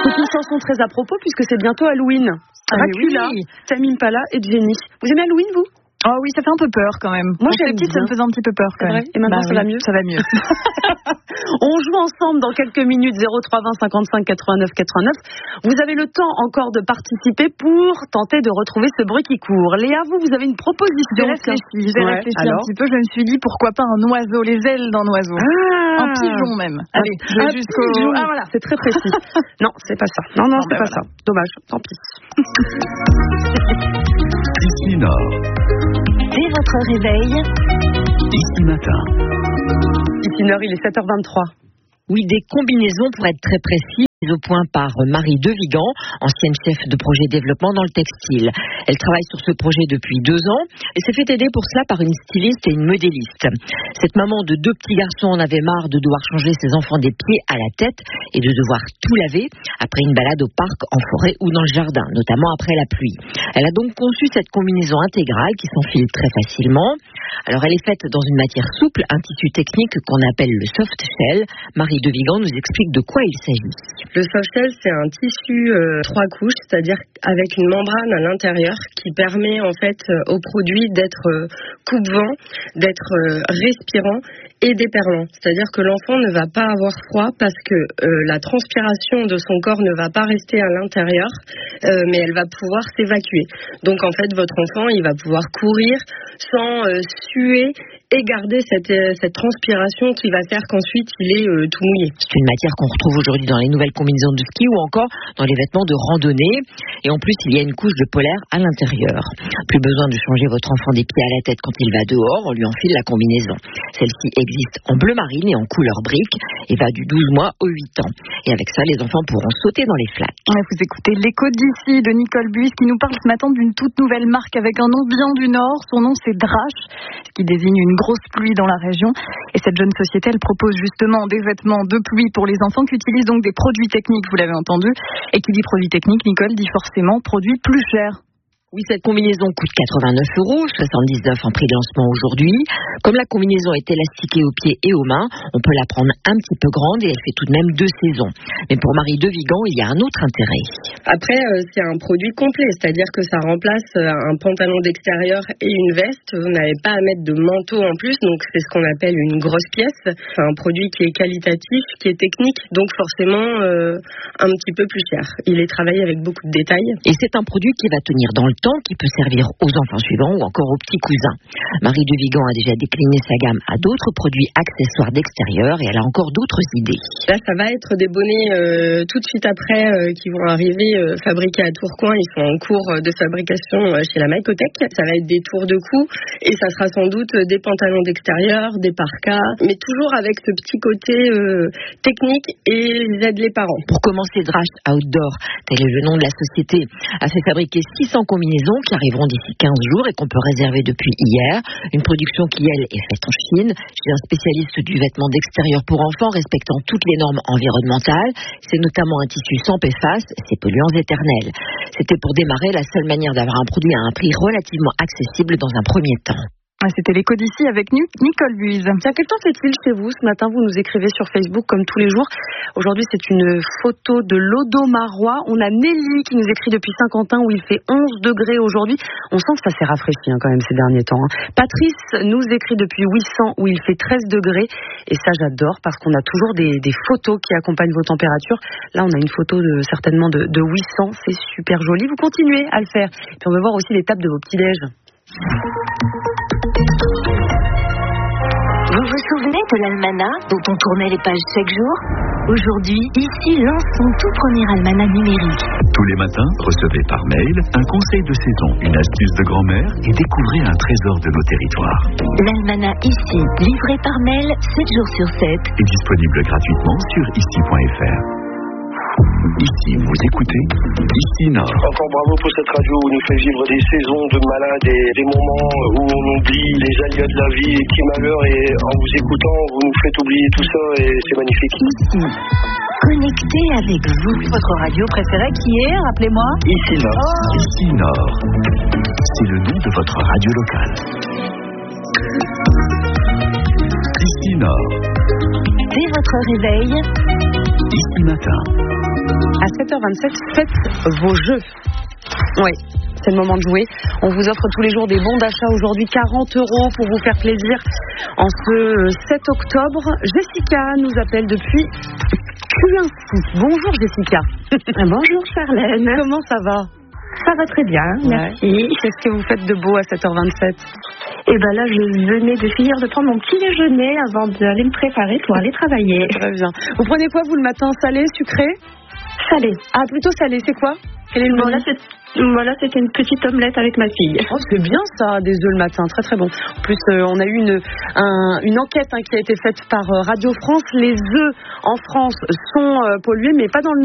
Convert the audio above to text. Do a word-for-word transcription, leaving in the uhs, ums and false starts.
C'est une chanson très à propos puisque c'est bientôt Halloween. Dracula, oui. Tame Impala et Jenny. Vous aimez Halloween, vous? Oh oui, ça fait un peu peur quand même. Moi, j'étais petite, ça me faisait un petit peu peur quand même. Et maintenant, bah, ça oui, va mieux? Ça va mieux. On joue ensemble dans quelques minutes. zéro trois vingt cinquante-cinq quatre-vingt-neuf quatre-vingt-neuf. Vous avez le temps encore de participer pour tenter de retrouver ce bruit qui court. Léa, vous, vous avez une proposition? J'ai réfléchi, j'ai ouais, réfléchi alors un petit peu. Je me suis dit, pourquoi pas un oiseau, les ailes d'un oiseau. Ah, un pigeon même. Allez, je vais jusqu'au... Pigeon. Ah voilà. C'est très précis. Non, c'est pas ça. Non, non, non c'est ben pas voilà. ça. Dommage, tant pis. Ici Nord. Dès votre réveil, Ici Matin. Ici Nord, il est sept heures vingt-trois. Oui, des combinaisons pour être très précis, au point par Marie De Vigan, ancienne chef de projet développement dans le textile. Elle travaille sur ce projet depuis deux ans et s'est fait aider pour cela par une styliste et une modéliste. Cette maman de deux petits garçons en avait marre de devoir changer ses enfants des pieds à la tête et de devoir tout laver après une balade au parc, en forêt ou dans le jardin, notamment après la pluie. Elle a donc conçu cette combinaison intégrale qui s'enfile très facilement. Alors elle est faite dans une matière souple, un tissu technique qu'on appelle le soft shell. Marie De Vigan nous explique de quoi il s'agit. Le soft shell, c'est un tissu euh, trois couches, c'est-à-dire avec une membrane à l'intérieur qui permet en fait euh, au produit d'être euh, coupe-vent, d'être euh, respirant et déperlant. C'est-à-dire que l'enfant ne va pas avoir froid parce que euh, la transpiration de son corps ne va pas rester à l'intérieur, euh, mais elle va pouvoir s'évacuer. Donc en fait, votre enfant, il va pouvoir courir sans euh, suer et garder cette, euh, cette transpiration qui va faire qu'ensuite il est euh, tout mouillé. C'est une matière qu'on retrouve aujourd'hui dans les nouvelles combinaisons de ski ou encore dans les vêtements de randonnée. Et en plus, il y a une couche de polaire à l'intérieur. Plus besoin de changer votre enfant des pieds à la tête quand il va dehors, on lui enfile la combinaison. Celle-ci existe en bleu marine et en couleur brique et va du douze mois au huit ans. Et avec ça, les enfants pourront sauter dans les flaques. Ouais, vous écoutez l'écho d'ici de Nicole Buis qui nous parle ce matin d'une toute nouvelle marque avec un nom bien du Nord. Son nom, c'est Drache, ce qui désigne une grosse pluie dans la région. Et cette jeune société, elle propose justement des vêtements de pluie pour les enfants qui utilisent donc des produits techniques, vous l'avez entendu. Et qui dit produits techniques, Nicole, dit forcément produits plus chers. Oui, cette combinaison coûte quatre-vingt-neuf euros, soixante-dix-neuf en prix de lancement aujourd'hui. Comme la combinaison est élastiquée aux pieds et aux mains, on peut la prendre un petit peu grande et elle fait tout de même deux saisons. Mais pour Marie De Vigan, il y a un autre intérêt. Après, euh, c'est un produit complet, c'est-à-dire que ça remplace euh, un pantalon d'extérieur et une veste. Vous n'avez pas à mettre de manteau en plus, donc c'est ce qu'on appelle une grosse pièce. C'est un produit qui est qualitatif, qui est technique, donc forcément euh, un petit peu plus cher. Il est travaillé avec beaucoup de détails. Et c'est un produit qui va tenir dans le temps, qui peut servir aux enfants suivants ou encore aux petits cousins. Marie De Vigan a déjà décliné sa gamme à d'autres produits accessoires d'extérieur et elle a encore d'autres idées. Là, ça va être des bonnets euh, tout de suite après euh, qui vont arriver euh, fabriqués à Tourcoing. Ils sont en cours de fabrication euh, chez la Mycotech. Ça va être des tours de cou et ça sera sans doute des pantalons d'extérieur, des parkas, mais toujours avec ce petit côté euh, technique et aide les parents. Pour commencer, Drache Outdoor, tel est le nom de la société, a fait fabriquer six cents combinaisons qui arriveront d'ici quinze jours et qu'on peut réserver depuis hier. Une production qui, elle, est faite en Chine. Chez un spécialiste du vêtement d'extérieur pour enfants respectant toutes les normes environnementales. C'est notamment un tissu sans P F A S, c'est polluants éternels. C'était pour démarrer la seule manière d'avoir un produit à un prix relativement accessible dans un premier temps. C'était l'écho d'ici avec Nicole Buis. Tiens, quel temps fait-il chez vous ce matin? Vous nous écrivez sur Facebook comme tous les jours. Aujourd'hui, c'est une photo de l'Audomarois. On a Nelly qui nous écrit depuis Saint-Quentin où il fait onze degrés aujourd'hui. On sent que ça s'est rafraîchi hein, quand même ces derniers temps. Hein. Patrice nous écrit depuis huit cents où il fait treize degrés. Et ça, j'adore parce qu'on a toujours des, des photos qui accompagnent vos températures. Là, on a une photo de, certainement de, de huit cents. C'est super joli. Vous continuez à le faire. Et puis on veut voir aussi l'étape de vos petits-déj. vous vous souvenez de l'almanach dont on tournait les pages chaque jour? Aujourd'hui, ici lance son tout premier almanach numérique. Tous les matins, recevez par mail un conseil de saison, une astuce de grand-mère et découvrez un trésor de nos territoires. L'almanach ici, livré par mail sept jours sur sept. Et disponible gratuitement sur ici point f r. Ici, vous écoutez Ici Nord. Encore bravo pour cette radio où nous fait vivre des saisons de malades et des moments où on oublie les aléas de la vie et qui malheur, et en vous écoutant, vous nous faites oublier tout ça et c'est magnifique. Ici, connecté avec vous. Votre radio préférée qui est, rappelez-moi? Ici Nord. Oh. Ici Nord. C'est le nom de votre radio locale. Ici Nord. Dès votre réveil, Ici Matin. À sept heures vingt-sept, faites vos jeux. Oui, c'est le moment de jouer. On vous offre tous les jours des bons d'achat. Aujourd'hui, quarante euros pour vous faire plaisir. En ce sept octobre, Jessica nous appelle depuis Cuincy. Bonjour Jessica. Bonjour Charlène. Comment ça va? Ça va très bien, merci. Ouais. Qu'est-ce que vous faites de beau à sept heures vingt-sept? Et ben là, je venais de finir de prendre mon petit déjeuner avant d'aller me préparer pour aller travailler. Très bien. Vous prenez quoi vous le matin? Salé, sucré? Salé. Ah, plutôt salé. C'est quoi? Quel est le bon, là, c'est... Voilà, c'était une petite omelette avec ma fille. Oh, c'est bien ça, des œufs le matin, très très bon. En plus, euh, on a eu une, un, une enquête hein, qui a été faite par euh, Radio France. Les œufs en France sont euh, pollués, mais pas dans le